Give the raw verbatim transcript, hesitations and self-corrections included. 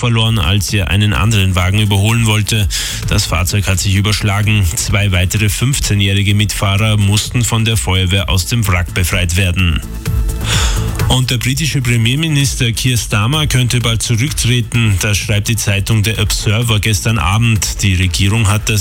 verloren, als er einen anderen Wagen überholen wollte. Das Fahrzeug hat sich überschlagen. Zwei weitere fünfzehnjährige Mitfahrer mussten von der Feuerwehr aus dem Wrack befreit werden. Und der britische Premierminister Keir Starmer könnte bald zurücktreten. Das schreibt die Zeitung The Observer gestern Abend. Die Regierung hat das